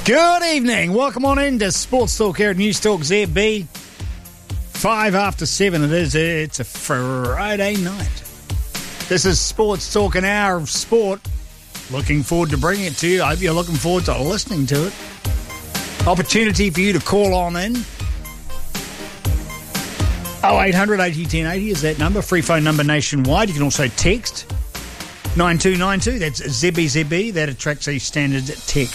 Good evening. Welcome on into Sports Talk here at News Talk ZB. 5 after 7 it is. It's a Friday night. This is Sports Talk, an hour of sport. Looking forward to bringing it to you. I hope you're looking forward to listening to it. Opportunity for you to call on in. 0800 80 10 80 is that number. Free phone number nationwide. You can also text 9292. That's ZBZB. That attracts a standard text.